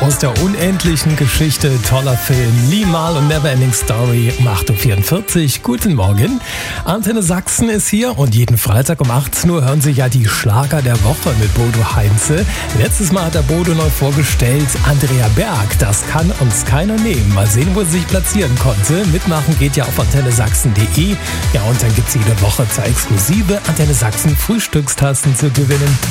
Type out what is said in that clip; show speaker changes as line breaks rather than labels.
aus der unendlichen Geschichte. Toller Film. Limahl und Neverending Story um 8.44 Uhr. Guten Morgen. Antenne Sachsen ist hier und jeden Freitag um 18 Uhr hören Sie ja die Schlager der Woche mit Bodo Heinze. Letztes Mal hat der Bodo neu vorgestellt Andrea Berg. Das kann uns keiner nehmen. Mal sehen, wo sie sich platzieren konnte. Mitmachen geht ja auf antennesachsen.de. Ja, und dann gibt's jede Woche 2 exklusive Antenne Sachsen Frühstückstassen zu gewinnen.